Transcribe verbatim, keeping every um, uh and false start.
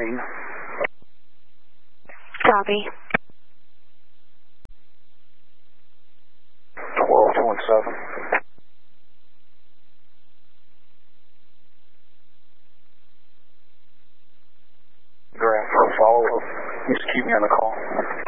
Green. Copy. twelve twenty-seven. Graph for follow-up. Just keep me on the call.